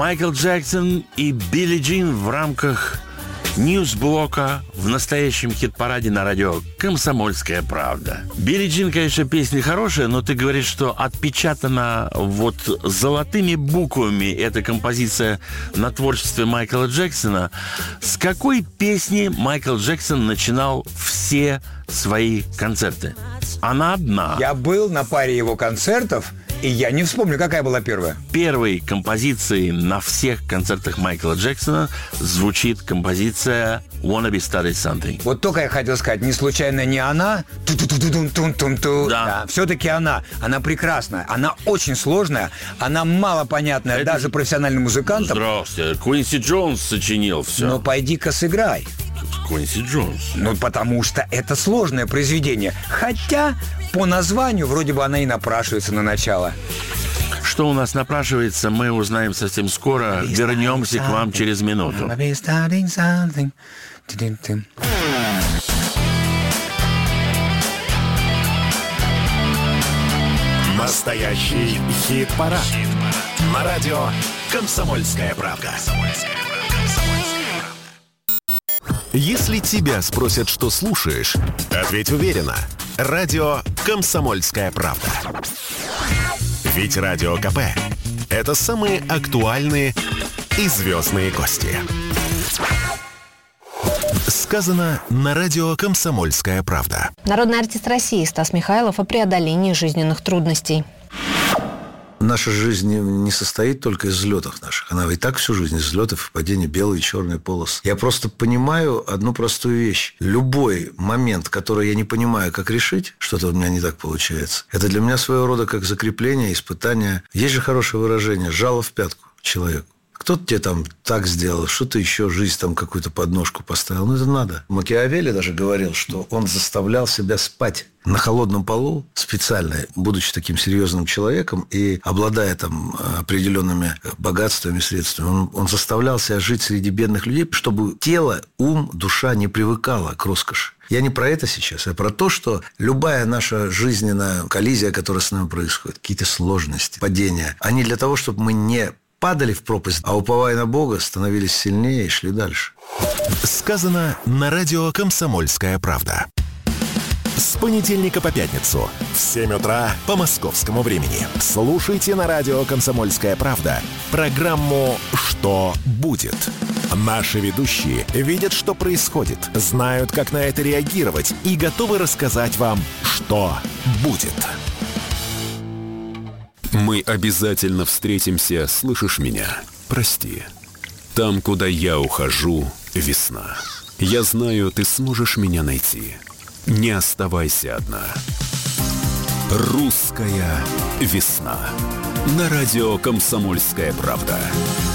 Майкл Джексон и Билли Джин в рамках Ньюс-блока в настоящем хит-параде на радио «Комсомольская правда». Билли Джин, конечно, песня хорошая, но ты говоришь, что отпечатана вот золотыми буквами эта композиция на творчестве Майкла Джексона. С какой песни Майкл Джексон начинал все свои концерты? Она одна. Я был на паре его концертов, и я не вспомню, какая была первая. Первой композицией на всех концертах Майкла Джексона звучит композиция «Wanna be started something». Вот только я хотел сказать, не случайно не она. Ту-ту-ту-ту-тун-тун-ту. Да. Все-таки она. Она прекрасная. Она очень сложная. Она малопонятная даже профессиональным музыкантам. Здравствуйте. Квинси Джонс сочинил все. Но пойди-ка сыграй. Квинси Джонс. Ну, потому что это сложное произведение. Хотя по названию вроде бы она и напрашивается на начало. Что у нас напрашивается, мы узнаем совсем скоро. Вернемся к вам через минуту. Настоящий хит-парад. На радио «Комсомольская правда». Если тебя спросят, что слушаешь, ответь уверенно. Радио «Комсомольская правда». Ведь Радио КП – это самые актуальные и звездные гости. Сказано на радио «Комсомольская правда». Народный артист России Стас Михайлов о преодолении жизненных трудностей. Наша жизнь не состоит только из взлетов наших. Она и так всю жизнь из взлетов и падений, белые и черные полосы. Я просто понимаю одну простую вещь. Любой момент, который я не понимаю, как решить, что-то у меня не так получается, это для меня своего рода как закрепление, испытание. Есть же хорошее выражение «жало в пятку» человеку. Кто-то тебе там так сделал, что-то еще, жизнь там какую-то подножку поставил. Ну, это надо. Макиавелли даже говорил, что он заставлял себя спать на холодном полу специально, будучи таким серьезным человеком и обладая там определенными богатствами, средствами. Он заставлял себя жить среди бедных людей, чтобы тело, ум, душа не привыкала к роскоши. Я не про это сейчас, а про то, что любая наша жизненная коллизия, которая с нами происходит, какие-то сложности, падения, они для того, чтобы мы не падали в пропасть, а уповая на Бога, становились сильнее и шли дальше. Сказано на радио «Комсомольская правда». С понедельника по пятницу в 7 утра по московскому времени. Слушайте на радио «Комсомольская правда» программу «Что будет?». Наши ведущие видят, что происходит, знают, как на это реагировать и готовы рассказать вам, что будет. Мы обязательно встретимся, слышишь меня? Прости. Там, куда я ухожу, весна. Я знаю, ты сможешь меня найти. Не оставайся одна. Русская весна. На радио «Комсомольская правда».